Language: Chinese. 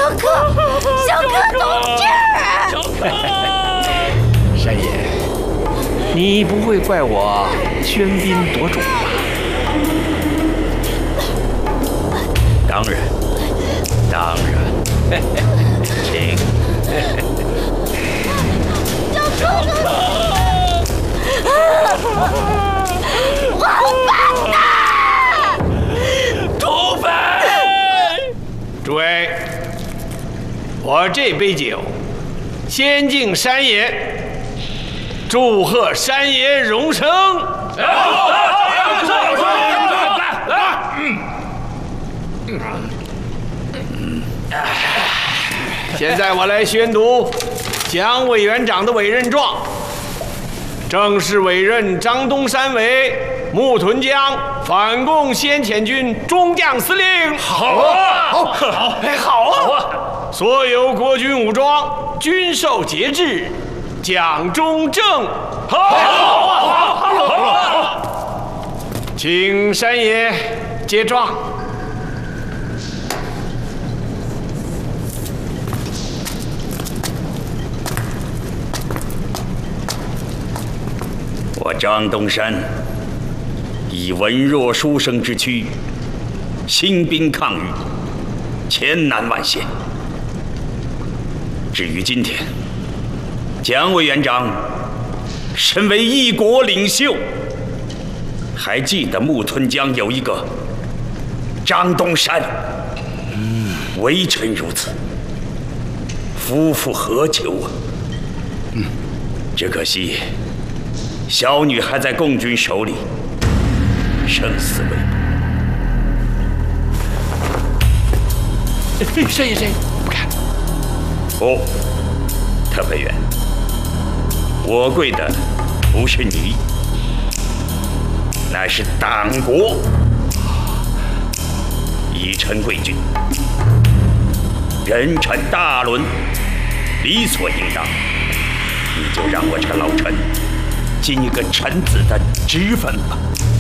小柯同志！ 小柯，山爷，你不会怪我喧宾夺主吧？当然，当然，请。 小柯，王八蛋！ 土匪！诸位，我这杯酒，先敬山爷，祝贺山爷荣升！现在我来宣读蒋委员长的委任状，正式委任张东山为木屯江反共先遣军中将司令。好啊，好，好啊！所有国军武装均受节制，蒋中正。好，请山爷接状。 我张东山以文弱书生之躯，兴兵抗御，艰难万险。至于今天，蒋委员长身为一国领袖，还记得木屯江有一个张东山，微臣如此，夫复何求啊？只可惜小女还在共军手里，生死未卜。 山爷，不敢。 不，特派员，我跪的不是你，乃是党国。以臣贵君，人臣大伦，理所应当。你就让我陈老臣尽一个臣子的职分吧。